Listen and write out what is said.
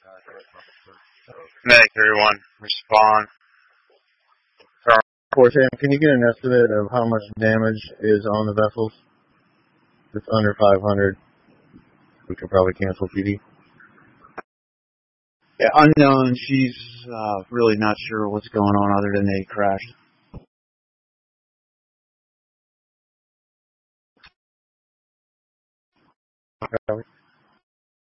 Medic 31, respond. Force Sam, can you get an estimate of how much damage is on the vessels? If it's under 500, we could probably cancel PD. Yeah, unknown. She's really not sure what's going on other than they crashed. Okay.